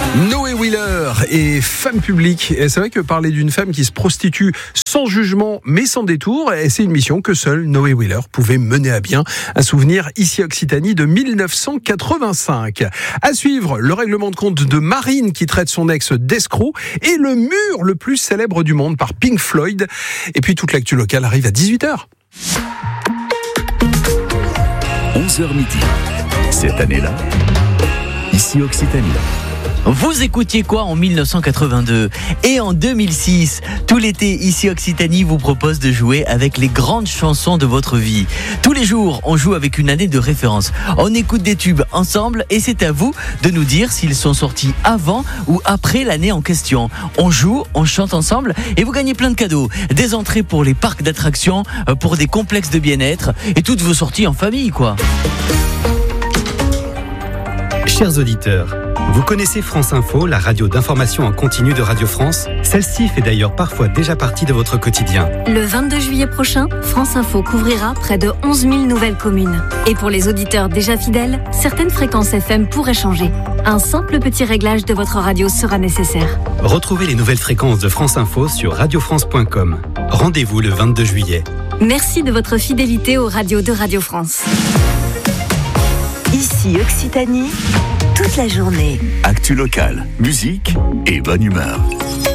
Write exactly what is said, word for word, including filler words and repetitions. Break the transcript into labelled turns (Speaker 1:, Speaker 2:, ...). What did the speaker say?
Speaker 1: Noé Wheeler et femme publique. Et c'est vrai que parler d'une femme qui se prostitue sans jugement mais sans détour, c'est une mission que seul Noé Wheeler pouvait mener à bien. Un souvenir ici Occitanie de dix-neuf cent quatre-vingt-cinq. À suivre, le règlement de compte de Marine qui traite son ex d'escroc et le mur le plus célèbre du monde par Pink Floyd. Et puis toute l'actu locale arrive à dix-huit heures.
Speaker 2: onze heures midi. Cette année-là, ici Occitanie.
Speaker 3: Vous écoutiez quoi en dix-neuf cent quatre-vingt-deux ? Et en deux mille six, tout l'été, ici Occitanie vous propose de jouer avec les grandes chansons de votre vie. Tous les jours, on joue avec une année de référence. On écoute des tubes ensemble et c'est à vous de nous dire s'ils sont sortis avant ou après l'année en question. On joue, on chante ensemble et vous gagnez plein de cadeaux. Des entrées pour les parcs d'attractions, pour des complexes de bien-être et toutes vos sorties en famille, quoi.
Speaker 4: Chers auditeurs, vous connaissez France Info, la radio d'information en continu de Radio France ? Celle-ci fait d'ailleurs parfois déjà partie de votre quotidien.
Speaker 5: Le vingt-deux juillet prochain, France Info couvrira près de onze mille nouvelles communes. Et pour les auditeurs déjà fidèles, certaines fréquences F M pourraient changer. Un simple petit réglage de votre radio sera nécessaire.
Speaker 4: Retrouvez les nouvelles fréquences de France Info sur radio france point com. Rendez-vous le vingt-deux juillet.
Speaker 5: Merci de votre fidélité aux radios de Radio France.
Speaker 6: Ici Occitanie, toute la journée.
Speaker 2: Actu locale, musique et bonne humeur.